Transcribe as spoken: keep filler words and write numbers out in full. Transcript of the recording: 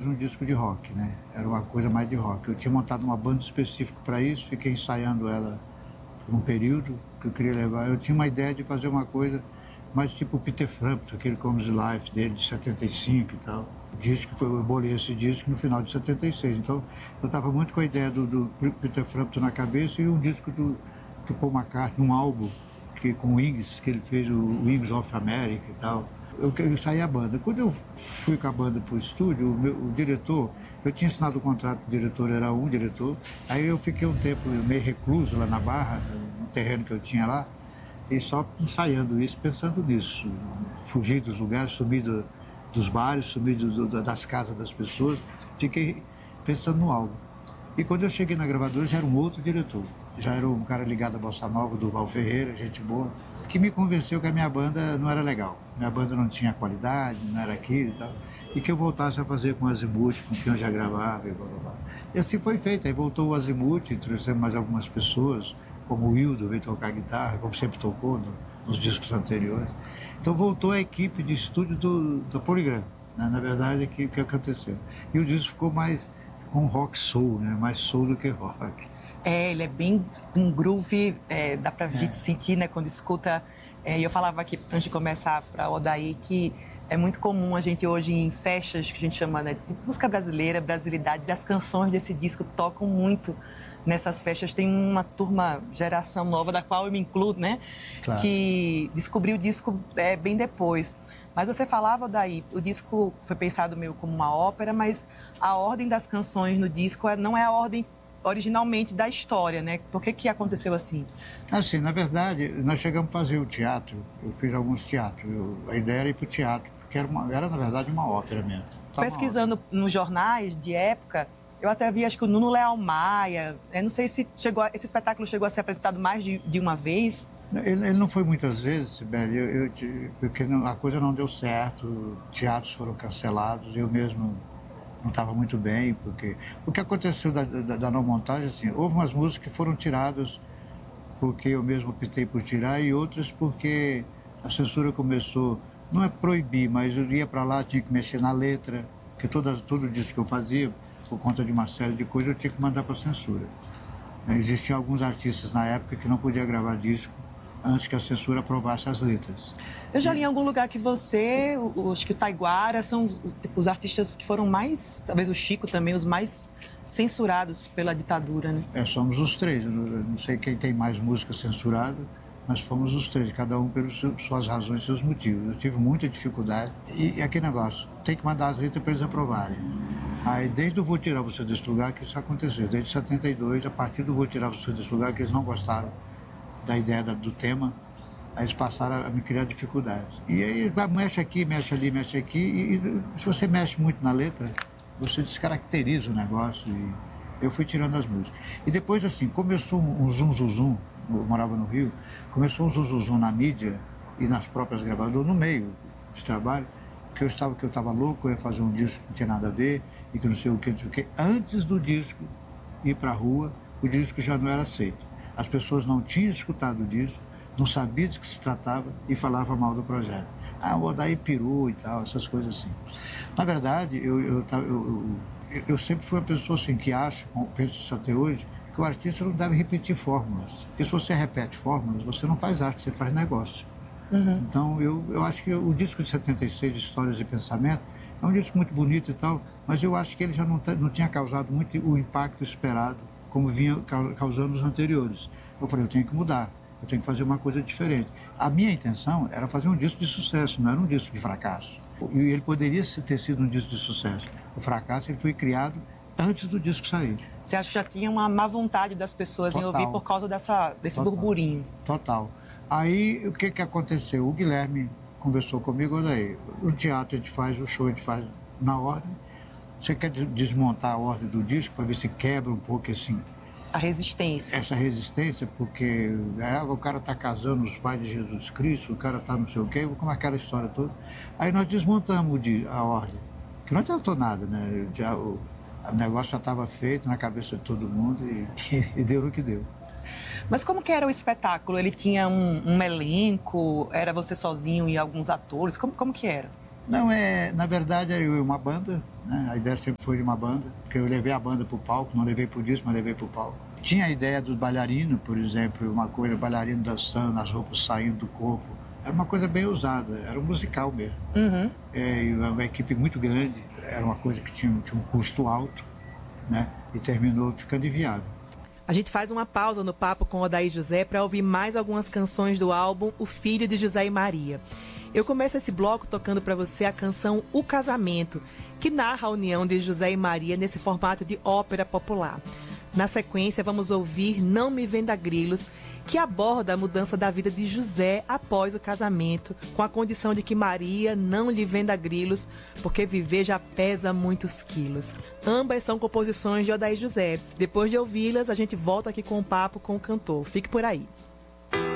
um disco de rock, né? Era uma coisa mais de rock. Eu tinha montado uma banda específica para isso, fiquei ensaiando ela por um período que eu queria levar. Eu tinha uma ideia de fazer uma coisa mais tipo o Peter Frampton, aquele Comes Life dele de setenta e cinco e tal. O disco, foi, eu bolei esse disco no final de setenta e seis. Então, eu estava muito com a ideia do, do Peter Frampton na cabeça e um disco do, do Paul McCartney, um álbum que, com Wings, que ele fez o Wings of America e tal. Eu, eu saí a banda. Quando eu fui com a banda para o estúdio, o, meu, o diretor, eu tinha assinado o contrato, o diretor era um diretor, aí eu fiquei um tempo meio recluso lá na Barra, no terreno que eu tinha lá, e só ensaiando isso, pensando nisso, fugir dos lugares, sumir do, dos bares, sumir do, do, das casas das pessoas, fiquei pensando no álbum. E quando eu cheguei na gravadora já era um outro diretor, já era um cara ligado à Bossa Nova, do Val Ferreira, gente boa, que me convenceu que a minha banda não era legal, minha banda não tinha qualidade, não era aquilo e tal, e que eu voltasse a fazer com o Azimuth, com quem eu já gravava e blá blá blá. E assim foi feito, aí voltou o Azimuth, trouxemos mais algumas pessoas, como o Wildo veio tocar guitarra, como sempre tocou no, nos discos anteriores. Então voltou a equipe de estúdio do, do Polygram, né? Na verdade, o que, que aconteceu. E o disco ficou mais com rock soul, né? Mais soul do que rock. É, ele é bem com groove, é, dá pra gente É. sentir, né, quando escuta. É, e eu falava aqui, antes de começar, para o Odair, que é muito comum a gente hoje em festas, que a gente chama, né, de música brasileira, brasilidades, e as canções desse disco tocam muito nessas festas. Tem uma turma, geração nova, da qual eu me incluo, né, Claro. que descobriu o disco é, bem depois. Mas você falava, daí, o disco foi pensado meio como uma ópera, mas a ordem das canções no disco não é a ordem originalmente da história, né? Por que que aconteceu assim? Assim, na verdade, nós chegamos a fazer o teatro, eu fiz alguns teatros, eu, a ideia era ir para o teatro, porque era, uma, era, na verdade, uma ópera mesmo. Tá. Pesquisando nos jornais de época, eu até vi, acho que o Nuno Leal Maia, eu não sei se chegou a, esse espetáculo chegou a ser apresentado mais de, de uma vez. Ele, ele não foi muitas vezes, Sibeli, eu, eu, porque não, a coisa não deu certo, teatros foram cancelados, eu mesmo não estava muito bem, porque o que aconteceu da, da, da não montagem, assim, houve umas músicas que foram tiradas porque eu mesmo optei por tirar e outras porque a censura começou, não é proibir, mas eu ia para lá, tinha que mexer na letra, porque toda, tudo disso que eu fazia, por conta de uma série de coisas, eu tinha que mandar para a censura. Existiam alguns artistas na época que não podiam gravar disco antes que a censura aprovasse as letras. Eu já li em algum lugar que você, o, acho que o Taiguara, são tipo, os artistas que foram mais, talvez o Chico também, os mais censurados pela ditadura, né? É, somos os três. Eu não sei quem tem mais música censurada, mas fomos os três, cada um pelas suas razões e seus motivos. Eu tive muita dificuldade. E, e aquele negócio, tem que mandar as letras para eles aprovarem. Aí, desde o Vou Tirar Você Desse Lugar, que isso aconteceu. Desde setenta e dois, a partir do Vou Tirar Você Desse Lugar, que eles não gostaram da ideia do tema, aí eles passaram a me criar dificuldades. E aí, mexe aqui, mexe ali, mexe aqui, e, e se você mexe muito na letra, você descaracteriza o negócio, e eu fui tirando as músicas. E depois, assim, começou um zum, zum, zum, eu morava no Rio, começou um zum, zum, zum na mídia e nas próprias gravadoras, no meio de trabalho, que eu estava, que eu estava louco, eu ia fazer um disco que não tinha nada a ver, e que não sei o que, não sei o que. Antes do disco ir para a rua, o disco já não era aceito. As pessoas não tinham escutado o disco, não sabiam de que se tratava e falavam mal do projeto. Ah, o Odair pirou e tal, essas coisas assim. Na verdade, eu, eu, eu, eu, eu sempre fui uma pessoa assim, que acha, penso isso até hoje, que o artista não deve repetir fórmulas. Porque se você repete fórmulas, você não faz arte, você faz negócio. Uhum. Então, eu, eu acho que o disco de setenta e seis, de Histórias e Pensamento, é um disco muito bonito e tal, mas eu acho que ele já não, não tinha causado muito o impacto esperado, como vinha causando os anteriores. Eu falei, eu tenho que mudar, eu tenho que fazer uma coisa diferente. A minha intenção era fazer um disco de sucesso, não era um disco de fracasso. E ele poderia ter sido um disco de sucesso. O fracasso ele foi criado antes do disco sair. Você acha que já tinha uma má vontade das pessoas Total. Em ouvir por causa dessa, desse Total. Burburinho? Total. Aí, o que que aconteceu? O Guilherme conversou comigo, olha aí, o teatro a gente faz, o show a gente faz na ordem. Você quer desmontar a ordem do disco para ver se quebra um pouco assim? A resistência. Essa resistência, porque é, o cara está casando os pais de Jesus Cristo, o cara está não sei o quê, como aquela história toda. Aí nós desmontamos a ordem, que não adiantou nada, né? Já, o, o negócio já estava feito na cabeça de todo mundo e, e deu no que deu. Mas como que era o espetáculo? Ele tinha um, um elenco? Era você sozinho e alguns atores? Como, como que era? Não, é, na verdade, eu e uma banda, né? A ideia sempre foi de uma banda, porque eu levei a banda para o palco, não levei para o disco, mas levei para o palco. Tinha a ideia dos bailarinos, por exemplo, uma coisa, bailarino dançando, as roupas saindo do corpo. Era uma coisa bem ousada, era um musical mesmo. Uhum. É, e uma equipe muito grande, era uma coisa que tinha, tinha um custo alto, né? E terminou ficando inviável. A gente faz uma pausa no papo com Odair José para ouvir mais algumas canções do álbum O Filho de José e Maria. Eu começo esse bloco tocando para você a canção O Casamento, que narra a união de José e Maria nesse formato de ópera popular. Na sequência, vamos ouvir Não Me Venda Grilos, que aborda a mudança da vida de José após o casamento, com a condição de que Maria não lhe venda grilos, porque viver já pesa muitos quilos. Ambas são composições de Odair José. Depois de ouvi-las, a gente volta aqui com um papo com o cantor. Fique por aí.